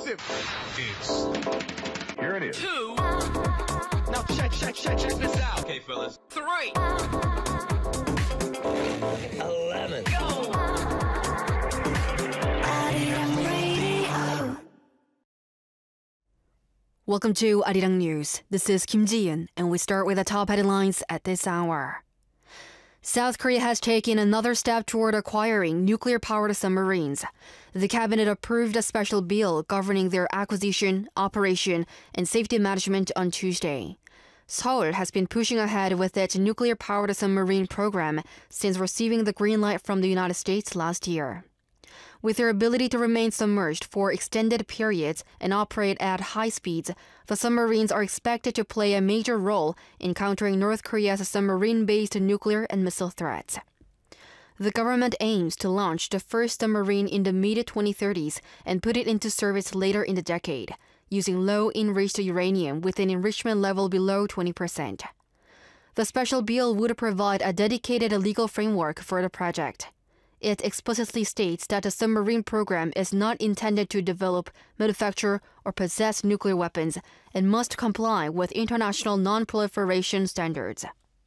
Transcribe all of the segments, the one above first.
exclusive. Here it is. 2. Now check this out. Okay, fellas. 3. 11. Go. Welcome to Arirang News. This is Kim Ji-yeon, and we start with the top headlines at this hour. South Korea has taken another step toward acquiring nuclear-powered submarines. The cabinet approved a special bill governing their acquisition, operation, and safety management on Tuesday. Seoul has been pushing ahead with its nuclear-powered submarine program since receiving the green light from the United States last year. With their ability to remain submerged for extended periods and operate at high speeds, the submarines are expected to play a major role in countering North Korea's submarine-based nuclear and missile threats. The government aims to launch the first submarine in the mid-2030s and put it into service later in the decade, using low-enriched uranium with an enrichment level below 20%. The special bill would provide a dedicated legal framework for the project. It explicitly states that the submarine program is not intended to develop, manufacture, or possess nuclear weapons and must comply with international non-proliferation standards.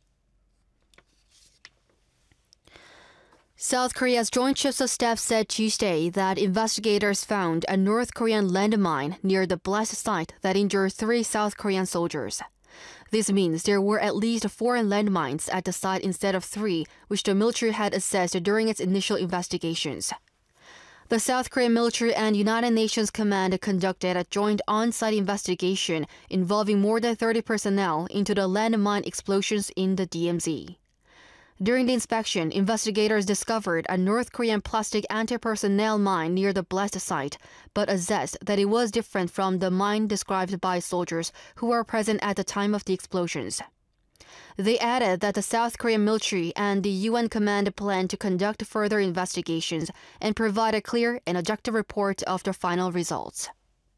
South Korea's Joint Chiefs of Staff said Tuesday that investigators found a North Korean landmine near the blast site that injured 3 South Korean soldiers. This means there were at least 4 landmines at the site instead of 3, which the military had assessed during its initial investigations. The South Korean military and United Nations Command conducted a joint on-site investigation involving more than 30 personnel into the landmine explosions in the DMZ. During the inspection, investigators discovered a North Korean plastic anti-personnel mine near the blast site, but assessed that it was different from the mine described by soldiers who were present at the time of the explosions. They added that the South Korean military and the UN command plan to conduct further investigations and provide a clear and objective report of the final results.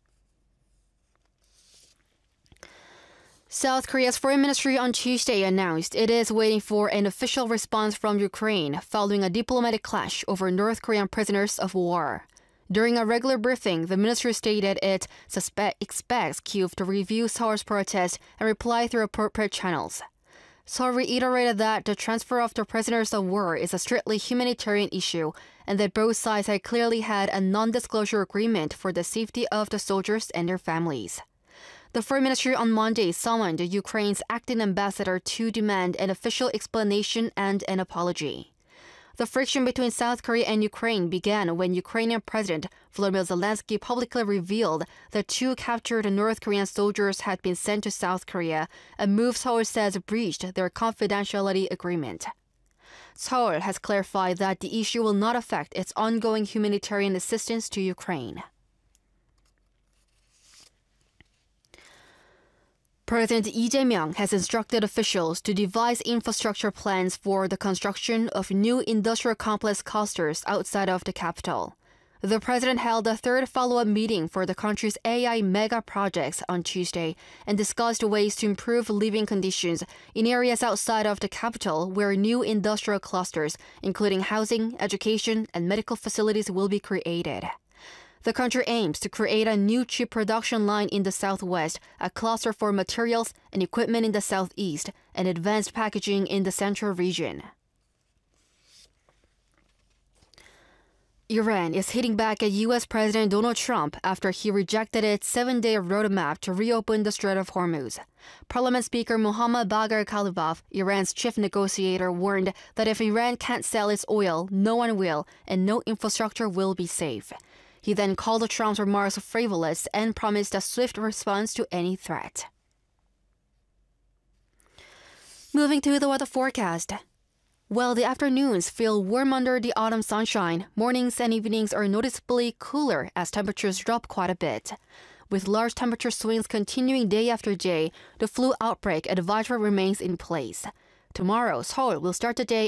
South Korea's foreign ministry on Tuesday announced it is waiting for an official response from Ukraine following a diplomatic clash over North Korean prisoners of war. During a regular briefing, the ministry stated it expects Kyiv to review Seoul's protest and reply through appropriate channels. Seoul reiterated that the transfer of the prisoners of war is a strictly humanitarian issue and that both sides had clearly had a non-disclosure agreement for the safety of the soldiers and their families. The Foreign Ministry on Monday summoned Ukraine's acting ambassador to demand an official explanation and an apology. The friction between South Korea and Ukraine began when Ukrainian President Volodymyr Zelensky publicly revealed that 2 captured North Korean soldiers had been sent to South Korea, a move Seoul says breached their confidentiality agreement. Seoul has clarified that the issue will not affect its ongoing humanitarian assistance to Ukraine. President Lee Jae-myung has instructed officials to devise infrastructure plans for the construction of new industrial complex clusters outside of the capital. The president held a 3rd follow-up meeting for the country's AI mega projects on Tuesday and discussed ways to improve living conditions in areas outside of the capital where new industrial clusters, including housing, education, and medical facilities, will be created. The country aims to create a new chip production line in the southwest, a cluster for materials and equipment in the southeast, and advanced packaging in the central region. Iran is hitting back at U.S. President Donald Trump after he rejected its 7-day roadmap to reopen the Strait of Hormuz. Parliament Speaker Mohammad Bagher Khalibaf, Iran's chief negotiator, warned that if Iran can't sell its oil, no one will, and no infrastructure will be safe. He then called Trump's remarks frivolous and promised a swift response to any threat. Moving to the weather forecast. While the afternoons feel warm under the autumn sunshine, mornings and evenings are noticeably cooler as temperatures drop quite a bit. With large temperature swings continuing day after day, the flu outbreak advisory remains in place. Tomorrow, Seoul will start the day